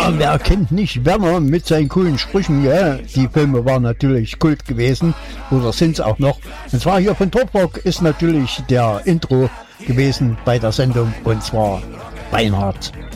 Ja, wer kennt nicht Werner mit seinen coolen Sprüchen, ja? Die Filme waren natürlich Kult gewesen, oder sind es auch noch. Und zwar hier von Toprock ist natürlich der Intro gewesen bei der Sendung, und zwar Beinhardt.